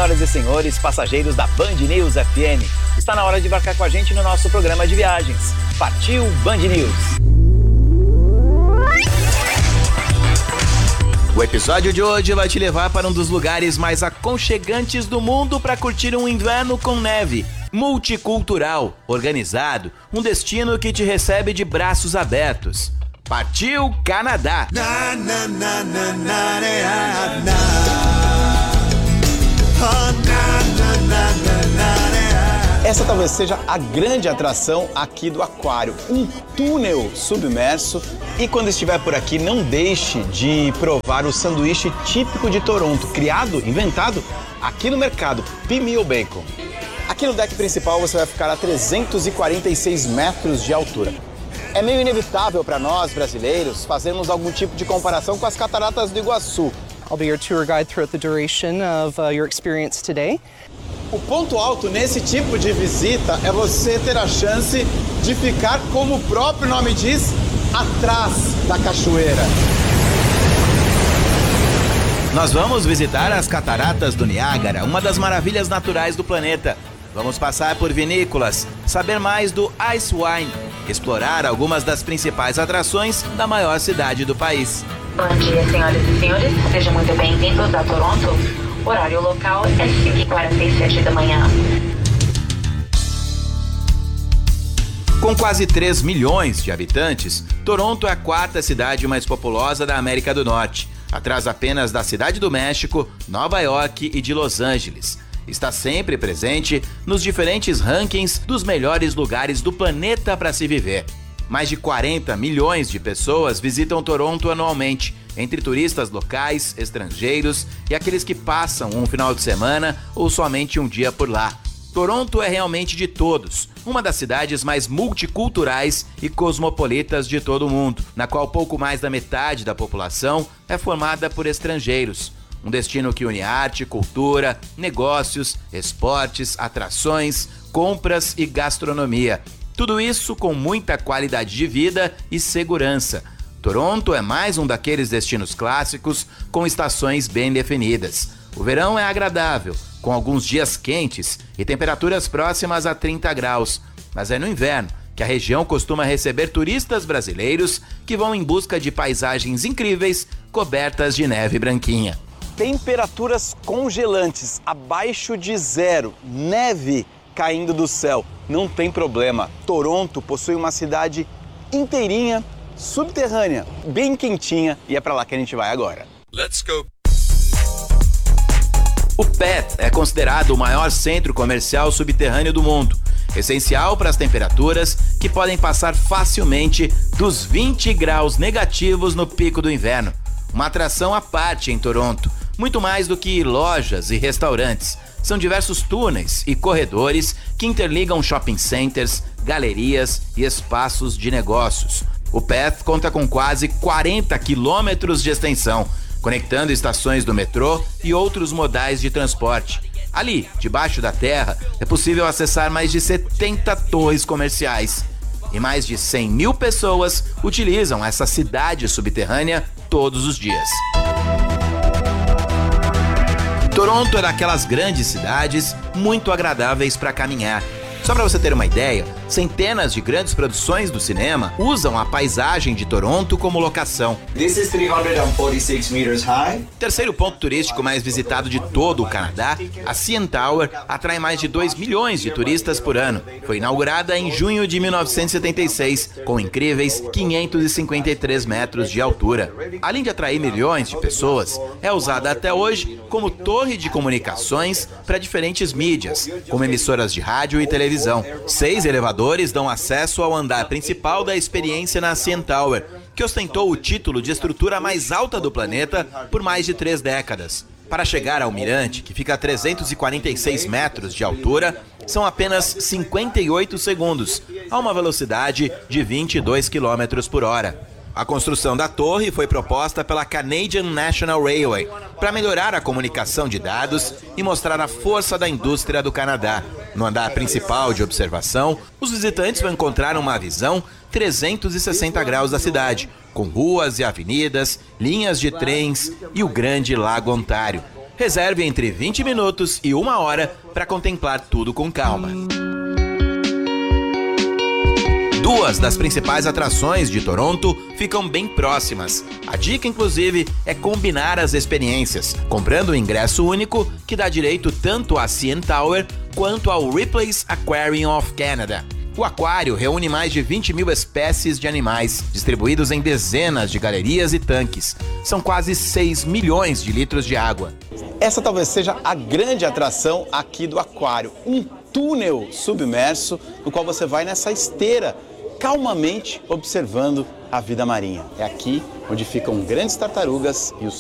Senhoras e senhores, passageiros da Band News FM, está na hora de embarcar com a gente no nosso programa de viagens. Partiu Band News! O episódio de hoje vai te levar para um dos lugares mais aconchegantes do mundo para curtir um inverno com neve. Multicultural, organizado, um destino que te recebe de braços abertos. Partiu Canadá! Essa talvez seja a grande atração aqui do aquário, um túnel submerso. E quando estiver por aqui, não deixe de provar o sanduíche típico de Toronto, inventado aqui no mercado, Pimeo Bacon. Aqui no deck principal você vai ficar a 346 metros de altura. É meio inevitável para nós, brasileiros, fazermos algum tipo de comparação com as cataratas do Iguaçu. I'll be your tour guide throughout the duration of your experience today. O ponto alto nesse tipo de visita é você ter a chance de ficar, como o próprio nome diz, atrás da cachoeira. Nós vamos visitar as cataratas do Niágara, uma das maravilhas naturais do planeta. Vamos passar por vinícolas, saber mais do Ice Wine, explorar algumas das principais atrações da maior cidade do país. Bom dia, senhoras e senhores. Sejam muito bem-vindos a Toronto. O horário local é 5h47 da manhã. Com quase 3 milhões de habitantes, Toronto é a quarta cidade mais populosa da América do Norte, atrás apenas da Cidade do México, Nova York e de Los Angeles. Está sempre presente nos diferentes rankings dos melhores lugares do planeta para se viver. Mais de 40 milhões de pessoas visitam Toronto anualmente, entre turistas locais, estrangeiros e aqueles que passam um final de semana ou somente um dia por lá. Toronto é realmente de todos, uma das cidades mais multiculturais e cosmopolitas de todo o mundo, na qual pouco mais da metade da população é formada por estrangeiros. Um destino que une arte, cultura, negócios, esportes, atrações, compras e gastronomia. Tudo isso com muita qualidade de vida e segurança. Toronto é mais um daqueles destinos clássicos com estações bem definidas. O verão é agradável, com alguns dias quentes e temperaturas próximas a 30 graus. Mas é no inverno que a região costuma receber turistas brasileiros que vão em busca de paisagens incríveis cobertas de neve branquinha. Temperaturas congelantes, abaixo de zero, neve caindo do céu. Não tem problema, Toronto possui uma cidade inteirinha, subterrânea, bem quentinha, e é pra lá que a gente vai agora. Let's go! O Pet é considerado o maior centro comercial subterrâneo do mundo, essencial para as temperaturas que podem passar facilmente dos 20 graus negativos no pico do inverno. Uma atração à parte em Toronto, muito mais do que lojas e restaurantes. São diversos túneis e corredores que interligam shopping centers, galerias e espaços de negócios. O Path conta com quase 40 quilômetros de extensão, conectando estações do metrô e outros modais de transporte. Ali, debaixo da terra, é possível acessar mais de 70 torres comerciais. E mais de 100 mil pessoas utilizam essa cidade subterrânea todos os dias. Toronto é daquelas grandes cidades muito agradáveis para caminhar. Só para você ter uma ideia, centenas de grandes produções do cinema usam a paisagem de Toronto como locação. This is 346 meters high. Terceiro ponto turístico mais visitado de todo o Canadá, a CN Tower atrai mais de 2 milhões de turistas por ano. Foi inaugurada em junho de 1976, com incríveis 553 metros de altura. Além de atrair milhões de pessoas, é usada até hoje como torre de comunicações para diferentes mídias, como emissoras de rádio e televisão. 6 elevadores dão acesso ao andar principal da experiência na CN Tower, que ostentou o título de estrutura mais alta do planeta por mais de 3 décadas. Para chegar ao mirante, que fica a 346 metros de altura, são apenas 58 segundos, a uma velocidade de 22 km por hora. A construção da torre foi proposta pela Canadian National Railway para melhorar a comunicação de dados e mostrar a força da indústria do Canadá. No andar principal de observação, os visitantes vão encontrar uma visão 360 graus da cidade, com ruas e avenidas, linhas de trens e o grande Lago Ontário. Reserve entre 20 minutos e 1 hora para contemplar tudo com calma. Duas das principais atrações de Toronto ficam bem próximas. A dica, inclusive, é combinar as experiências, comprando um ingresso único que dá direito tanto à CN Tower quanto ao Ripley's Aquarium of Canada. O aquário reúne mais de 20 mil espécies de animais, distribuídos em dezenas de galerias e tanques. São quase 6 milhões de litros de água. Essa talvez seja a grande atração aqui do aquário, um túnel submerso no qual você vai nessa esteira, calmamente observando a vida marinha. É aqui onde ficam grandes tartarugas e os